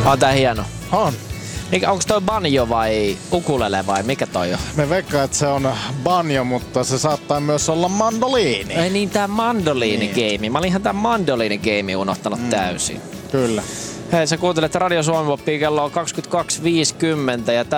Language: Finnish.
On tää hieno. On. Onko toi banjo vai ukulele vai mikä toi on? Me veikkaan, että se on banjo, mutta se saattaa myös olla mandoliini. Ei niin, tää mandoliinigeimi. Mä olin ihan tää mandoliinigeimi unohtanut täysin. Kyllä. Hei, sä kuuntelet Radio Suomi Popia, kello on 22.50 ja